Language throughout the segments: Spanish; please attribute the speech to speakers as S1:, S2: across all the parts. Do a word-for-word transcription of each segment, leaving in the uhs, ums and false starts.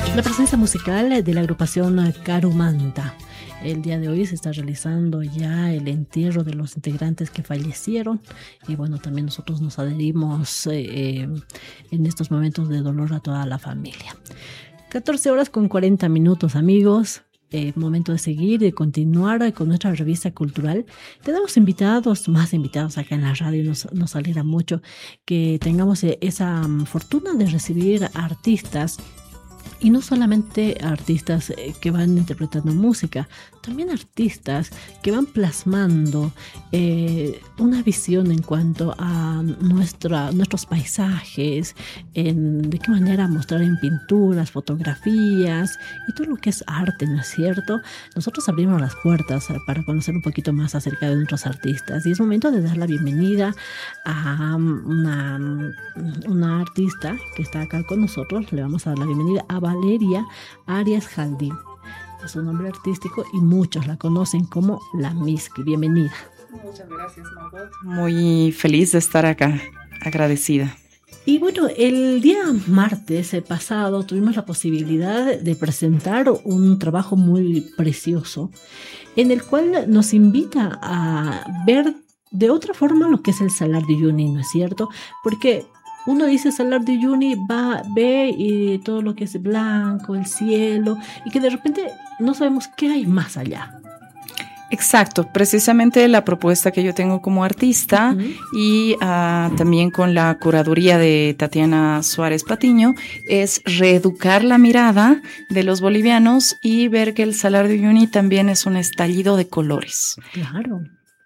S1: La presencia musical de la agrupación Carumanta. El día de hoy se está realizando ya el entierro de los integrantes que fallecieron y bueno, también nosotros nos adherimos eh, en estos momentos de dolor a toda la familia. catorce horas con cuarenta minutos, amigos. Eh, momento de seguir, de continuar con nuestra revista cultural. Tenemos invitados, más invitados acá en la radio. Nos, nos alegra mucho que tengamos esa um, fortuna de recibir artistas. Y no solamente artistas que van interpretando música, también artistas que van plasmando eh, una visión en cuanto a nuestra, nuestros paisajes, en de qué manera mostrar en pinturas, fotografías y todo lo que es arte, ¿no es cierto? Nosotros abrimos las puertas para conocer un poquito más acerca de nuestros artistas y es momento de dar la bienvenida a una, una artista que está acá con nosotros. Le vamos a dar la bienvenida a Valeria Arias Jaldín. Es un nombre artístico y muchos la conocen como la Miski. Bienvenida.
S2: Muchas gracias, Margot. Muy feliz de estar acá, agradecida.
S1: Y bueno, el día martes pasado tuvimos la posibilidad de presentar un trabajo muy precioso en el cual nos invita a ver de otra forma lo que es el Salar de Uyuni, ¿no es cierto? Porque uno dice Salar de Uyuni, va, ve y todo lo que es blanco, el cielo, y que de repente no sabemos qué hay más allá.
S2: Exacto, precisamente la propuesta que yo tengo como artista uh-huh. y uh, también con la curaduría de Tatiana Suárez Patiño es reeducar la mirada de los bolivianos y ver que el Salar de Uyuni también es un estallido de colores.
S1: Claro.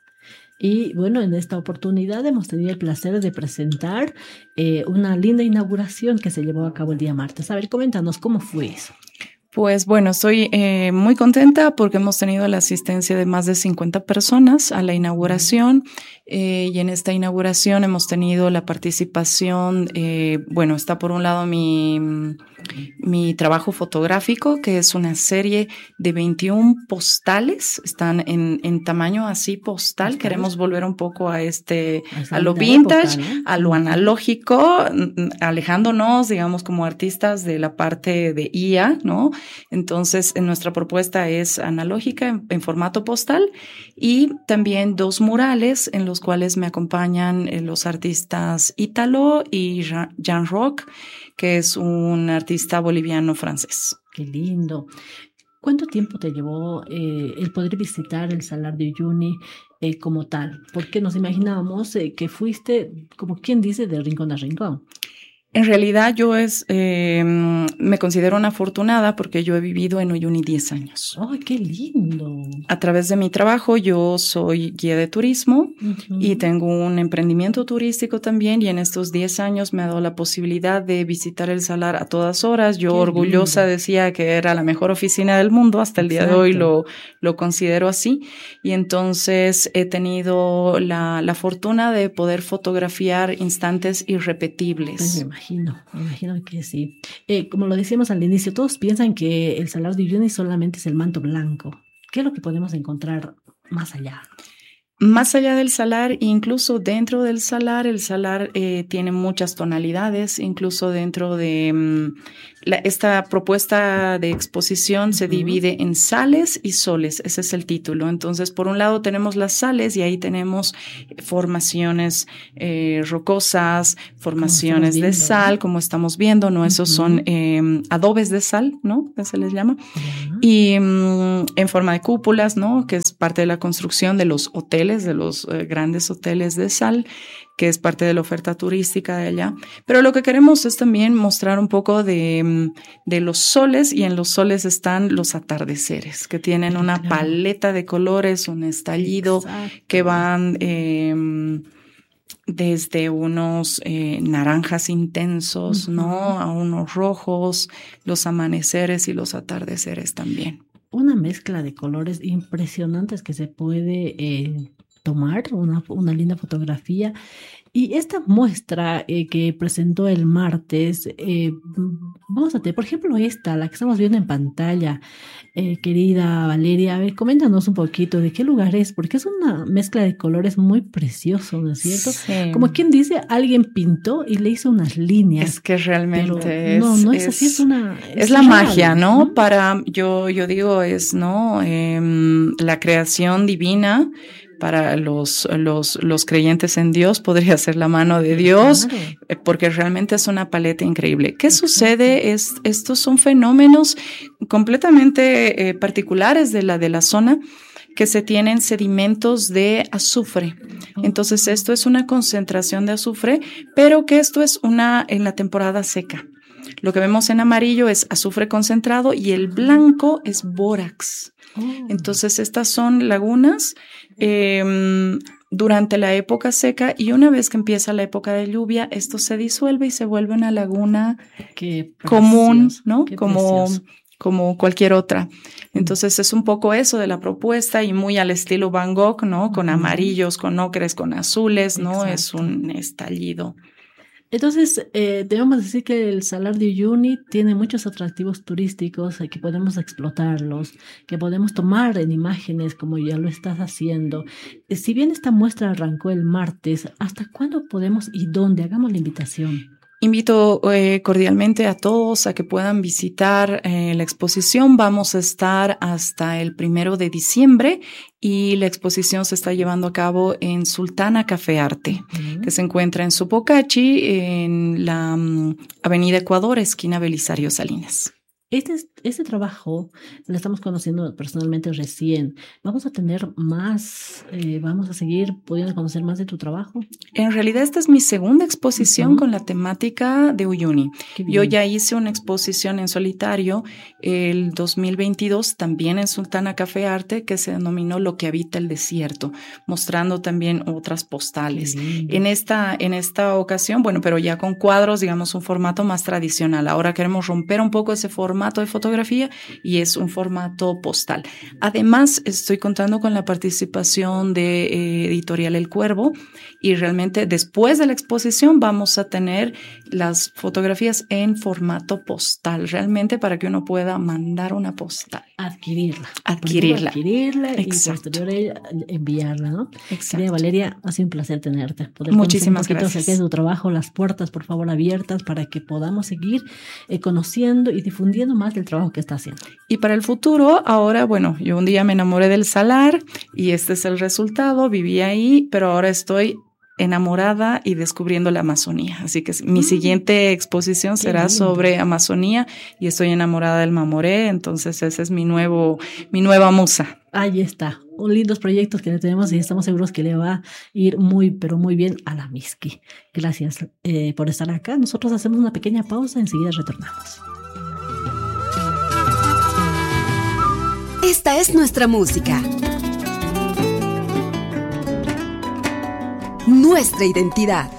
S1: Y bueno, en esta oportunidad hemos tenido el placer de presentar eh, una linda inauguración que se llevó a cabo el día martes. A ver, coméntanos, ¿cómo fue eso?
S2: Pues bueno, estoy eh, muy contenta porque hemos tenido la asistencia de más de cincuenta personas a la inauguración eh, y en esta inauguración hemos tenido la participación, eh, bueno, está por un lado mi, mi trabajo fotográfico, que es una serie de veintiún postales, están en, en tamaño así postal, ¿Postal? Queremos volver un poco a este, a, a lo vintage, época, ¿no? A lo analógico, alejándonos, digamos, como artistas de la parte de I A, ¿no? Entonces, en nuestra propuesta es analógica en, en formato postal y también dos murales en los cuales me acompañan eh, los artistas Ítalo y Jean Rock, que es un artista boliviano-francés.
S1: Qué lindo. ¿Cuánto tiempo te llevó eh, el poder visitar el Salar de Uyuni eh, como tal? Porque nos imaginábamos eh, que fuiste, como quien dice, de rincón a rincón.
S2: En realidad yo es, eh, me considero una afortunada porque yo he vivido en Uyuni diez años.
S1: ¡Ay, qué lindo!
S2: A través de mi trabajo yo soy guía de turismo uh-huh. y tengo un emprendimiento turístico también y en estos diez años me ha dado la posibilidad de visitar el Salar a todas horas. Yo qué orgullosa lindo. Decía que era la mejor oficina del mundo, hasta el Exacto. día de hoy lo, lo considero así y entonces he tenido la, la fortuna de poder fotografiar instantes irrepetibles.
S1: Pues me imagino, me imagino que sí. Eh, como lo decíamos al inicio, todos piensan que el Salar de Uyuni solamente es el manto blanco. ¿Qué es lo que podemos encontrar más allá?
S2: Más allá del salar, incluso dentro del salar, el salar eh, tiene muchas tonalidades, incluso dentro de um, la, esta propuesta de exposición se uh-huh. divide en sales y soles, ese es el título. Entonces, por un lado tenemos las sales y ahí tenemos formaciones eh, rocosas, formaciones de sal, como estamos viendo, ¿no? Esos uh-huh. son eh, adobes de sal, ¿no? Que se les llama. Uh-huh. Y um, en forma de cúpulas, ¿no? Que es parte de la construcción de los hoteles, de los eh, grandes hoteles de sal, que es parte de la oferta turística de allá. Pero lo que queremos es también mostrar un poco de, de los soles, y en los soles están los atardeceres, que tienen una claro. paleta de colores, un estallido Exacto. que van eh, desde unos eh, naranjas intensos, uh-huh. ¿no? A unos rojos, los amaneceres y los atardeceres también.
S1: Una mezcla de colores impresionantes que se puede eh, tomar una, una linda fotografía. Y esta muestra eh, que presentó el martes, eh, vamos a tener, por ejemplo, esta, la que estamos viendo en pantalla, eh, querida Valeria, a ver, coméntanos un poquito de qué lugar es, porque es una mezcla de colores muy precioso, ¿no es cierto?
S2: Sí.
S1: Como quien dice, alguien pintó y le hizo unas líneas.
S2: Es que realmente es...
S1: No, no es,
S2: es
S1: así, es una...
S2: Es, es la real, magia, ¿no? ¿no? Para, yo, yo digo, es, ¿no? Eh, la creación divina. Para los, los, los creyentes en Dios podría ser la mano de Dios, claro. Porque realmente es una paleta increíble. ¿Qué sucede? Es, estos son fenómenos completamente eh, particulares de la, de la zona, que se tienen sedimentos de azufre. Entonces esto es una concentración de azufre, pero que esto es una en la temporada seca. Lo que vemos en amarillo es azufre concentrado y el blanco es bórax. Entonces estas son lagunas eh, durante la época seca, y una vez que empieza la época de lluvia, esto se disuelve y se vuelve una laguna común, ¿no? Como, como cualquier otra. Entonces es un poco eso de la propuesta, y muy al estilo Van Gogh, ¿no? Con amarillos, con ocres, con azules, ¿no? Exacto. Es un estallido.
S1: Entonces, eh, debemos decir que el Salar de Uyuni tiene muchos atractivos turísticos, eh, que podemos explotarlos, que podemos tomar en imágenes como ya lo estás haciendo. Eh, si bien esta muestra arrancó el martes, ¿hasta cuándo podemos y dónde? Hagamos la invitación.
S2: Invito eh, cordialmente a todos a que puedan visitar eh, la exposición. Vamos a estar hasta el primero de diciembre y la exposición se está llevando a cabo en Sultana Café Arte, uh-huh. que se encuentra en Sopocachi, en la um, Avenida Ecuador, esquina Belisario Salinas.
S1: Este, este trabajo lo estamos conociendo personalmente recién. ¿Vamos a tener más, eh, vamos a seguir pudiendo conocer más de tu trabajo?
S2: En realidad esta es mi segunda exposición uh-huh. con la temática de Uyuni. Yo ya hice una exposición en solitario el dos mil veintidós, también en Sultana Café Arte, que se denominó Lo que habita el desierto, mostrando también otras postales. En esta, en esta ocasión, bueno, pero ya con cuadros, digamos, un formato más tradicional. Ahora queremos romper un poco ese formato de fotografía y es un formato postal. Además, estoy contando con la participación de eh, Editorial El Cuervo, y realmente después de la exposición vamos a tener las fotografías en formato postal, realmente para que uno pueda mandar una postal.
S1: Adquirirla.
S2: Adquirirla.
S1: Adquirirla
S2: Exacto.
S1: Y posterior enviarla, ¿no?
S2: Exacto.
S1: Querida Valeria, ha sido un placer tenerte.
S2: Poder Muchísimas
S1: un
S2: gracias.
S1: Acerca de tu trabajo, las puertas, por favor, abiertas para que podamos seguir eh, conociendo y difundiendo más del trabajo que está haciendo.
S2: Y para el futuro, ahora, bueno, yo un día me enamoré del Salar y este es el resultado, viví ahí, pero ahora estoy enamorada y descubriendo la Amazonía. Así que mi mm. siguiente exposición será sobre Amazonía y estoy enamorada del Mamoré, entonces ese es mi nuevo, mi nueva musa.
S1: Ahí está, un lindos proyectos que tenemos y estamos seguros que le va a ir muy, pero muy bien a la Miski. Gracias eh, por estar acá. Nosotros hacemos una pequeña pausa, enseguida retornamos.
S3: Esta es nuestra música. Nuestra identidad.